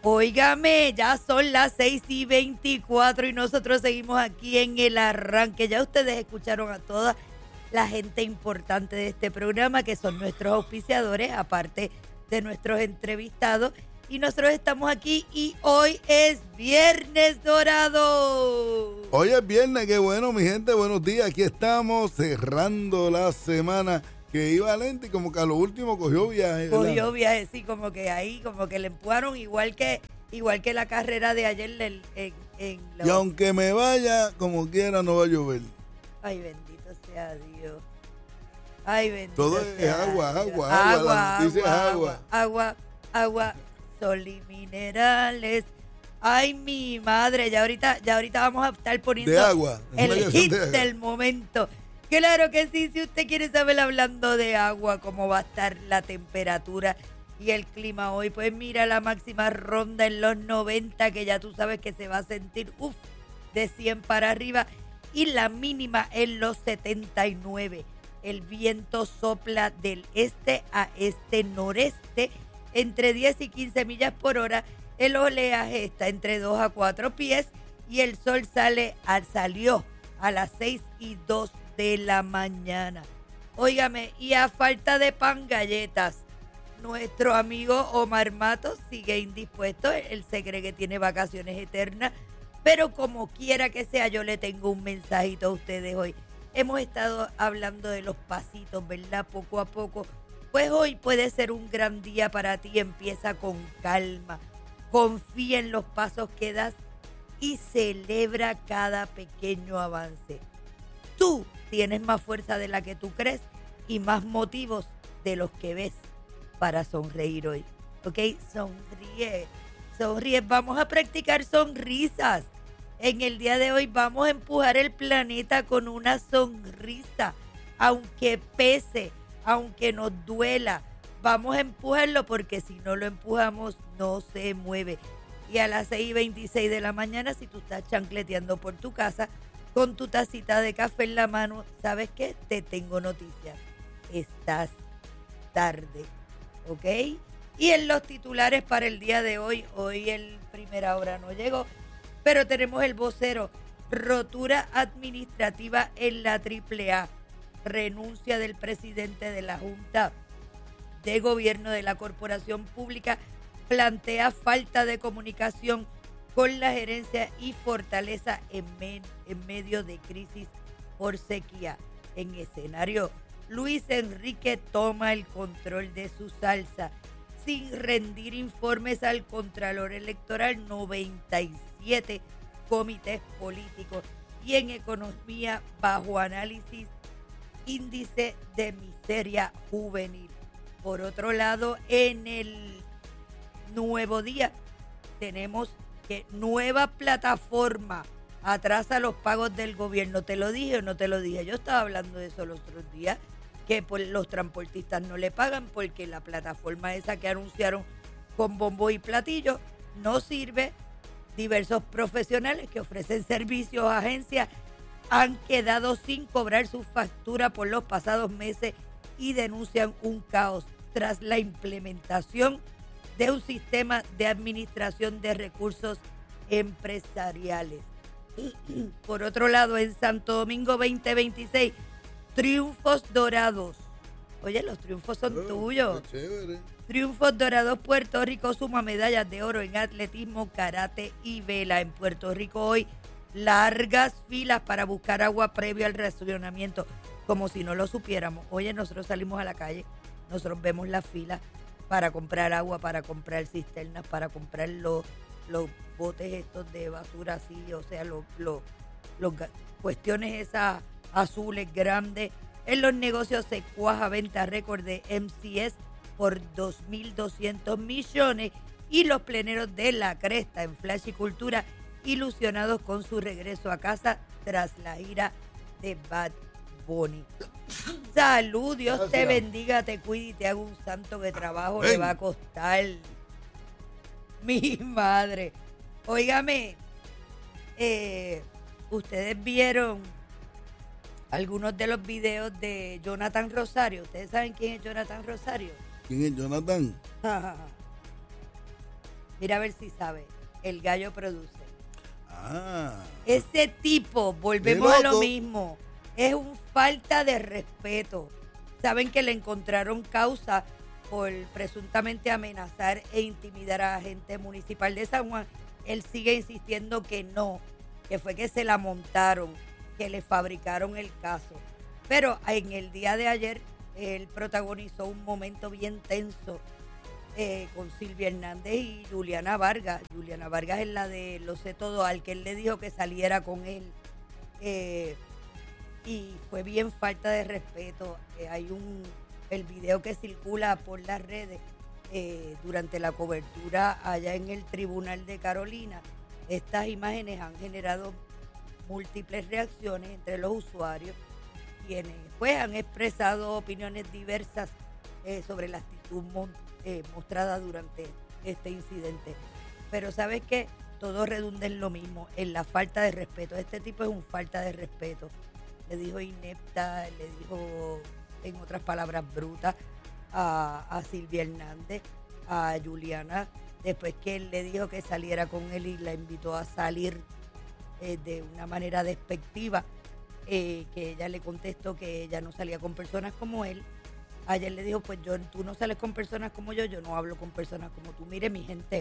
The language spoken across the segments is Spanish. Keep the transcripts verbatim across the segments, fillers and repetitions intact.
Óigame, ya son las seis y veinticuatro y nosotros seguimos aquí en el arranque. Ya ustedes escucharon a toda la gente importante de este programa, que son nuestros auspiciadores, aparte de nuestros entrevistados. Y nosotros estamos aquí y hoy es Viernes Dorado. Hoy es viernes, qué bueno, mi gente, buenos días. Aquí estamos cerrando la semana que iba lenta y como que a lo último cogió viaje. ¿verdad? Cogió viaje, sí, como que ahí, como que le empujaron igual que igual que la carrera de ayer en, en, en los... Y aunque me vaya, como quiera, no va a llover. Ay, bendito sea Dios. Ay, bendito Todo sea es agua, Dios. agua, agua, la noticia agua, es agua, agua, agua, sol y minerales. Ay, mi madre, ya ahorita, ya ahorita vamos a estar poniendo de agua. el hit de del momento. Claro que sí, si usted quiere saber hablando de agua, cómo va a estar la temperatura y el clima hoy, pues mira, la máxima ronda en los noventa, que ya tú sabes que se va a sentir, uff, de cien para arriba, y la mínima en los setenta y nueve. El viento sopla del este a este noreste entre diez y quince millas por hora. El oleaje está entre dos a cuatro pies y el sol sale al, salió a las seis y dos de la mañana. Óigame, y a falta de pan galletas, nuestro amigo Omar Matos sigue indispuesto. Él se cree que tiene vacaciones eternas, pero como quiera que sea, yo le tengo un mensajito a ustedes hoy. Hemos estado hablando de los pasitos, ¿verdad? Poco a poco. Pues hoy puede ser un gran día para ti. Empieza con calma. Confía en los pasos que das y celebra cada pequeño avance. Tú tienes más fuerza de la que tú crees y más motivos de los que ves para sonreír hoy. ¿Ok? Sonríe. Sonríe. Vamos a practicar sonrisas. En el día de hoy vamos a empujar el planeta con una sonrisa. Aunque pese, aunque nos duela, vamos a empujarlo porque si no lo empujamos no se mueve. Y a las seis y veintiséis de la mañana, si tú estás chancleteando por tu casa con tu tacita de café en la mano, ¿sabes qué? Te tengo noticias. Estás tarde. ¿Ok? Y en los titulares para el día de hoy, hoy el primera hora no llegó, pero tenemos el vocero: rotura administrativa en la triple A, renuncia del presidente de la Junta de Gobierno de la Corporación Pública, plantea falta de comunicación con la gerencia y fortaleza en, me, en medio de crisis por sequía. En escenario, Luis Enrique toma el control de su salsa sin rendir informes al Contralor Electoral. noventa y siete comités políticos. Y en economía, bajo análisis, índice de miseria juvenil. Por otro lado, en el Nuevo Día tenemos que nueva plataforma atrasa los pagos del gobierno. ¿Te lo dije o no te lo dije? Yo estaba hablando de eso los otros días, que pues, los transportistas no le pagan porque la plataforma esa que anunciaron con bombo y platillo no sirve. Diversos profesionales que ofrecen servicios a agencias han quedado sin cobrar su factura por los pasados meses y denuncian un caos tras la implementación de un sistema de administración de recursos empresariales. Por otro lado, en Santo Domingo veinte veintiséis, triunfos dorados. Oye, los triunfos son oh, tuyos. Qué chévere. Triunfos dorados. Puerto Rico suma medallas de oro en atletismo, karate y vela. En Puerto Rico hoy, largas filas para buscar agua previo al racionamiento, como si no lo supiéramos. Oye, nosotros salimos a la calle, nosotros vemos las filas para comprar agua, para comprar cisternas, para comprar los, los botes estos de basura así, o sea, los, los, los cuestiones esas azules grandes. En los negocios se cuaja venta récord de M C S por dos mil doscientos millones y los pleneros de La Cresta en Flash y Cultura ilusionados con su regreso a casa tras la gira de Bad Bunny. Salud, Dios Gracias. Te bendiga, te cuide y te haga un santo que trabajo Ven. Le va a costar. Mi madre. Óigame, eh, ustedes vieron algunos de los videos de Jonathan Rosario. ¿Ustedes saben quién es Jonathan Rosario? ¿Quién es Jonathan? Mira a ver si sabe. El gallo produce. Ah. Ese tipo, volvemos Qué a lo loco. mismo, es un falta de respeto. Saben que le encontraron causa por presuntamente amenazar e intimidar a agente municipal de San Juan. Él sigue insistiendo que no, que fue que se la montaron, que le fabricaron el caso. Pero en el día de ayer, él protagonizó un momento bien tenso eh, con Silvia Hernández y Juliana Vargas. Juliana Vargas es la de Lo sé todo, al que él le dijo que saliera con él. Eh, y fue bien falta de respeto. Eh, hay un el video que circula por las redes eh, durante la cobertura allá en el Tribunal de Carolina. Estas imágenes han generado múltiples reacciones entre los usuarios, quienes pues han expresado opiniones diversas eh, sobre la actitud mon, eh, mostrada durante este incidente. Pero ¿sabes qué? Todo redunda en lo mismo, en la falta de respeto. Este tipo es un falta de respeto. Le dijo inepta, le dijo, en otras palabras, bruta a, a Silvia Hernández, a Juliana, después que él le dijo que saliera con él y la invitó a salir eh, de una manera despectiva, eh, que ella le contestó que ella no salía con personas como él. Ayer le dijo, pues yo, tú no sales con personas como yo, yo no hablo con personas como tú. Mire, mi gente,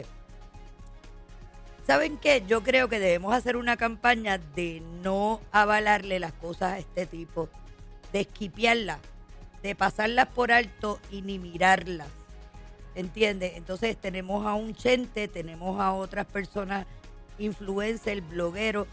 ¿saben qué? Yo creo que debemos hacer una campaña de no avalarle las cosas a este tipo, de esquipearlas, de pasarlas por alto y ni mirarlas, ¿entiendes? Entonces tenemos a un Chente, tenemos a otras personas, influencers, blogueros,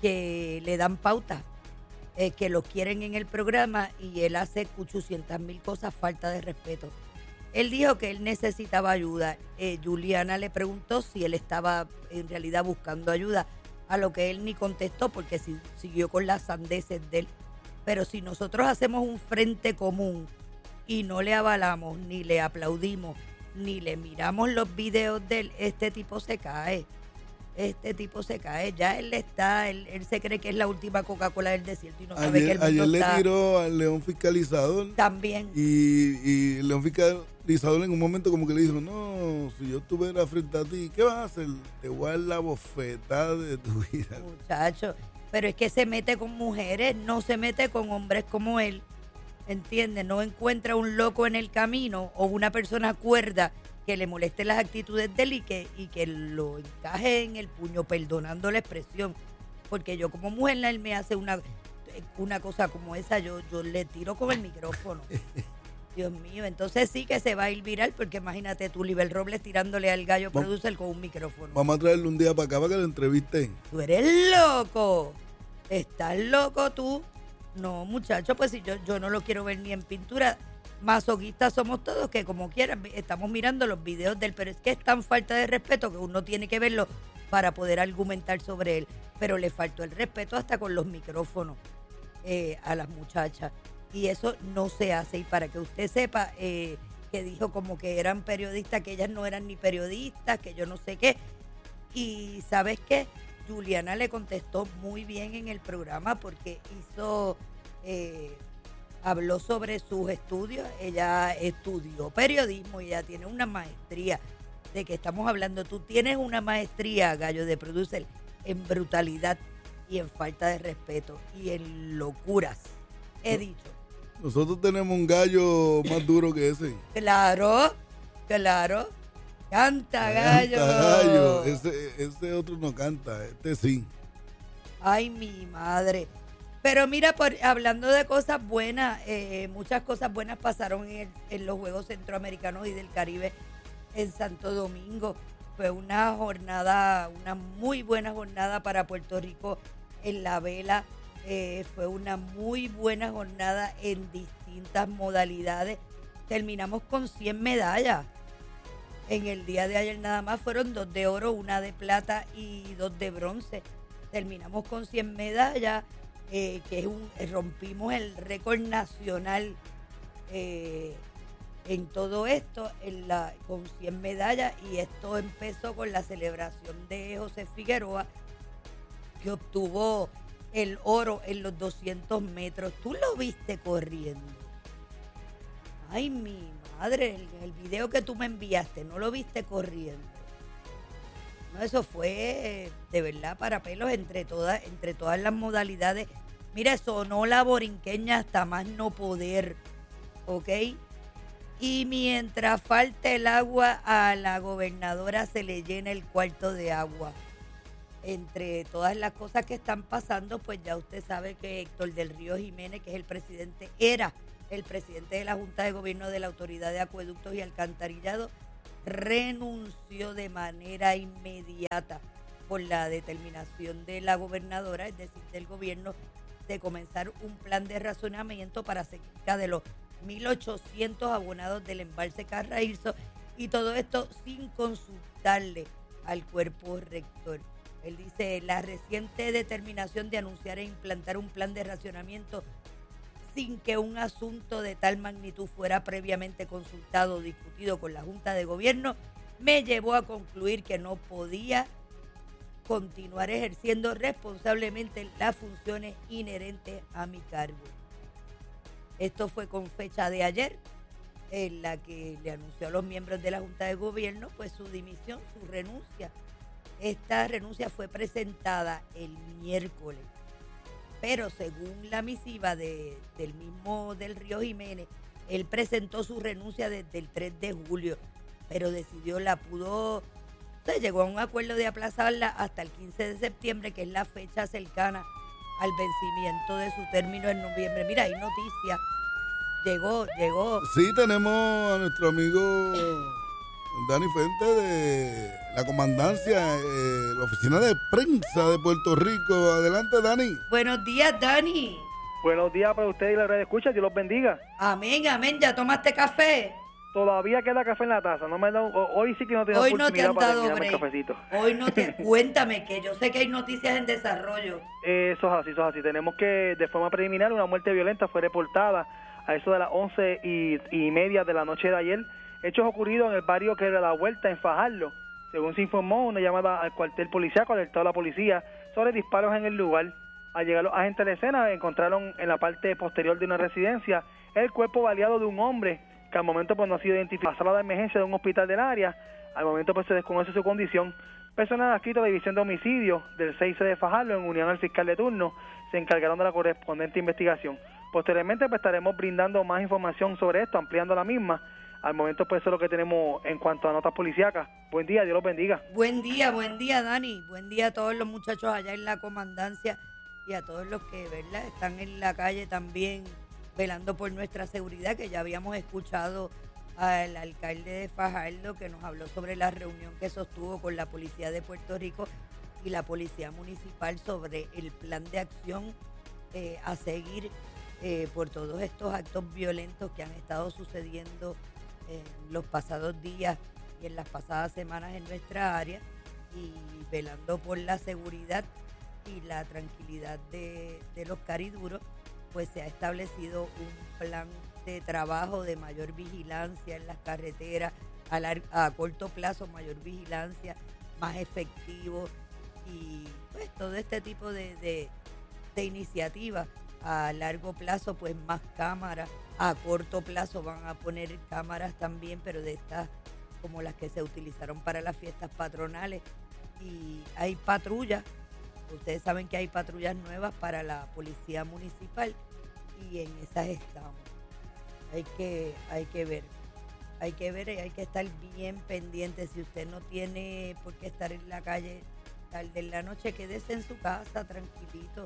que le dan pauta, eh, que lo quieren en el programa y él hace ochocientas mil cosas, falta de respeto. Él dijo que él necesitaba ayuda. Eh, Juliana le preguntó si él estaba en realidad buscando ayuda, a lo que él ni contestó porque si, siguió con las sandeces de él. Pero si nosotros hacemos un frente común y no le avalamos, ni le aplaudimos, ni le miramos los videos de él, este tipo se cae. Este tipo se cae. Ya él está, él, él se cree que es la última Coca-Cola del desierto y no sabe que Ayer, el mundo ayer le está tiró al león fiscalizador. también. Y, y el león fiscalizador en un momento como que le dijo, no, si yo estuviera frente a ti, ¿qué vas a hacer? Te voy a dar la bofetada de tu vida. Muchacho, pero es que se mete con mujeres, no se mete con hombres como él, ¿entiendes? No encuentra un loco en el camino o una persona cuerda que le moleste las actitudes de él y que, y que lo encaje en el puño, perdonando la expresión. Porque yo como mujer, él me hace una, una cosa como esa, yo, yo le tiro con el micrófono. Dios mío, entonces sí que se va a ir viral, porque imagínate tú, Libel Robles tirándole al gallo Vamos- producer con un micrófono. Vamos a traerle un día para acá para que lo entrevisten. Tú eres loco. ¿Estás loco tú? No, muchacho, pues si yo, yo no lo quiero ver ni en pintura. Masoquistas somos todos, que como quieran, estamos mirando los videos de él, pero es que es tan falta de respeto que uno tiene que verlo para poder argumentar sobre él. Pero le faltó el respeto hasta con los micrófonos eh, a las muchachas. Y eso no se hace. Y para que usted sepa, eh, que dijo como que eran periodistas, que ellas no eran ni periodistas, que yo no sé qué. Y ¿sabes qué? Juliana le contestó muy bien en el programa porque hizo, eh, habló sobre sus estudios. Ella estudió periodismo y ella tiene una maestría. ¿De qué estamos hablando? Tú tienes una maestría, gallo de producer, en brutalidad y en falta de respeto y en locuras. He dicho. Nosotros tenemos un gallo más duro que ese. Claro, claro. Canta, gallo. Canta, gallo. Ese, ese otro no canta, este sí. Ay, mi madre. Pero mira, por, hablando de cosas buenas, eh, muchas cosas buenas pasaron en, el- en los Juegos Centroamericanos y del Caribe en Santo Domingo. Fue una jornada, una muy buena jornada para Puerto Rico en la vela. Eh, fue una muy buena jornada en distintas modalidades. Terminamos con cien medallas. En el día de ayer nada más fueron dos de oro, una de plata y dos de bronce. Terminamos con cien medallas, eh, que es un, eh, rompimos el récord nacional eh, en todo esto, en la, con cien medallas, y esto empezó con la celebración de José Figueroa, que obtuvo el oro en los doscientos metros. Tú lo viste corriendo. Ay, mi madre, el, el video que tú me enviaste, ¿no lo viste corriendo? No, eso fue de verdad para pelos entre todas, entre todas las modalidades. Mira, sonó la borinqueña hasta más no poder, ¿ok? Y mientras falta el agua, a la gobernadora se le llena el cuarto de agua. Entre todas las cosas que están pasando, pues ya usted sabe que Héctor del Río Jiménez, que es el presidente, era el presidente de la Junta de Gobierno de la Autoridad de Acueductos y Alcantarillado, renunció de manera inmediata por la determinación de la gobernadora, es decir, del gobierno, de comenzar un plan de razonamiento para cerca de los mil ochocientos abonados del embalse Carraízo, y todo esto sin consultarle al cuerpo rector. Él dice, la reciente determinación de anunciar e implantar un plan de racionamiento sin que un asunto de tal magnitud fuera previamente consultado o discutido con la Junta de Gobierno, me llevó a concluir que no podía continuar ejerciendo responsablemente las funciones inherentes a mi cargo. Esto fue con fecha de ayer, en la que le anunció a los miembros de la Junta de Gobierno pues su dimisión, su renuncia. Esta renuncia fue presentada el miércoles, pero según la misiva de, del mismo del Río Jiménez, él presentó su renuncia desde el tres de julio, pero decidió, la pudo, se llegó a un acuerdo de aplazarla hasta el quince de septiembre, que es la fecha cercana al vencimiento de su término en noviembre. Mira, hay noticias, llegó, llegó. Sí, tenemos a nuestro amigo Dani Fuente de la comandancia, eh, la oficina de prensa de Puerto Rico. Adelante, Dani. Buenos días, Dani. Buenos días para usted y la red escucha, Dios los bendiga. Amén, amén. ¿Ya tomaste café? Todavía queda café en la taza, no me da, hoy sí que no tengo Hoy no te oportunidad han para dado terminarme el break. cafecito. Hoy no te, cuéntame, que yo sé que hay noticias en desarrollo. Eh, eso es así, eso es así. Tenemos que, de forma preliminar, una muerte violenta fue reportada a eso de las once y, y media de la noche de ayer. Hechos ocurridos en el barrio que era La Vuelta, en Fajardo. Según se informó, una llamada al cuartel policiaco alertó a la policía sobre disparos en el lugar. Al llegar los agentes de la escena, encontraron en la parte posterior de una residencia el cuerpo baleado de un hombre que al momento pues no ha sido identificado. Sala de emergencia de un hospital del área, al momento pues se desconoce su condición. Personal adscrito a la División de Homicidios del seis C de Fajardo, en unión al fiscal de turno, se encargaron de la correspondiente investigación. Posteriormente pues estaremos brindando más información sobre esto, ampliando la misma. Al momento pues eso es lo que tenemos en cuanto a notas policíacas. Buen día, Dios los bendiga. Buen día, buen día, Dani. Buen día a todos los muchachos allá en la comandancia y a todos los que, ¿verdad?, están en la calle también velando por nuestra seguridad, que ya habíamos escuchado al alcalde de Fajardo, que nos habló sobre la reunión que sostuvo con la Policía de Puerto Rico y la Policía Municipal sobre el plan de acción eh, a seguir eh, por todos estos actos violentos que han estado sucediendo en los pasados días y en las pasadas semanas en nuestra área, y velando por la seguridad y la tranquilidad de, de los cariduros. Pues se ha establecido un plan de trabajo de mayor vigilancia en las carreteras, a, lar- a corto plazo mayor vigilancia, más efectivo, y pues todo este tipo de, de, de iniciativas. A largo plazo pues más cámaras, a corto plazo van a poner cámaras también, pero de estas como las que se utilizaron para las fiestas patronales, y hay patrullas. Ustedes saben que hay patrullas nuevas para la policía municipal y en esas estamos. Hay que, hay que ver, hay que ver y hay que estar bien pendiente. Si usted no tiene por qué estar en la calle tarde en la noche, quédese en su casa tranquilito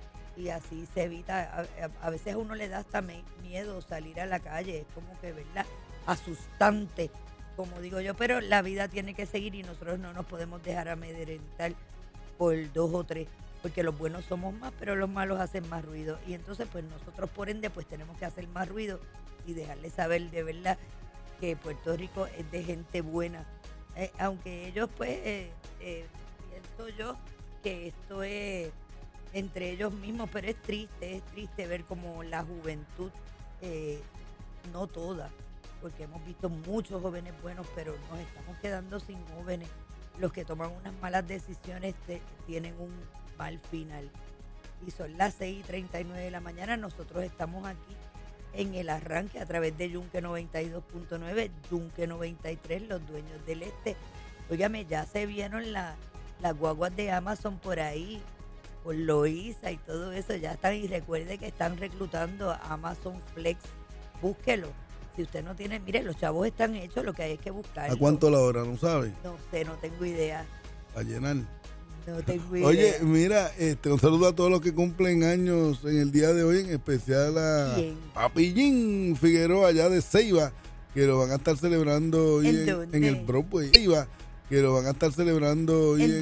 y así se evita. A, a veces a uno le da hasta me, miedo salir a la calle, es como que, ¿verdad?, asustante, como digo yo, pero la vida tiene que seguir y nosotros no nos podemos dejar amedrentar por dos o tres, porque los buenos somos más, pero los malos hacen más ruido, y entonces pues nosotros por ende pues tenemos que hacer más ruido y dejarles saber de verdad que Puerto Rico es de gente buena, eh, aunque ellos pues eh, eh, pienso yo que esto es entre ellos mismos, pero es triste, es triste ver como la juventud, eh, no toda, porque hemos visto muchos jóvenes buenos, pero nos estamos quedando sin jóvenes. Los que toman unas malas decisiones te, tienen un mal final. Y son las seis y treinta y nueve de la mañana. Nosotros estamos aquí en el arranque a través de Yunque noventa y dos punto nueve, Yunque noventa y tres, Los Dueños del Este, Óigame, ya se vieron la, las guaguas de Amazon por ahí, por Loíza y todo eso, ya están, y recuerde que están reclutando a Amazon Flex, búsquelo. Si usted no tiene, mire, los chavos están hechos, lo que hay es que buscarlo. ¿A cuánto la hora? ¿No sabe? No sé, no tengo idea. A llenar. No tengo idea. Oye, mira, este, un saludo a todos los que cumplen años en el día de hoy, en especial a ¿Quién? Papillín Figueroa, allá de Ceiba, que lo van a estar celebrando hoy ¿En en, dónde? en el Broadway. Ceiba, que lo van a estar celebrando hoy ¿En en